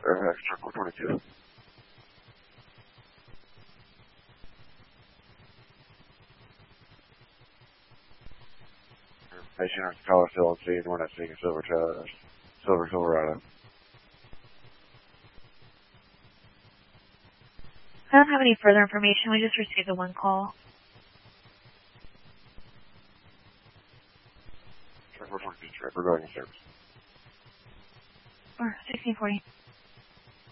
Circle 22. Information on Colorado LC, we're not seeing a Silverado. I don't have any further information. We just received the one call. Circle 22, regarding service. Or 1640.